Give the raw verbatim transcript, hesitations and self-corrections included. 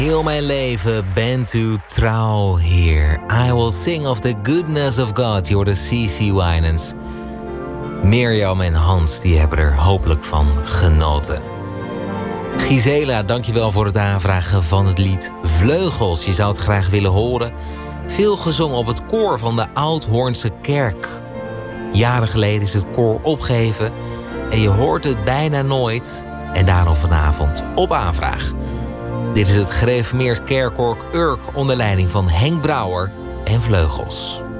Heel mijn leven bent u trouw, Heer. I will sing of the goodness of God. Je hoorde C C Winans. Mirjam en Hans die hebben er hopelijk van genoten. Gisela, dankjewel voor het aanvragen van het lied Vleugels. Je zou het graag willen horen. Veel gezongen op het koor van de Oudhoornse Kerk. Jaren geleden is het koor opgeheven en je hoort het bijna nooit. En daarom vanavond op aanvraag. Dit is het gereformeerd kerkkoor Urk onder leiding van Henk Brouwer en Vleugels.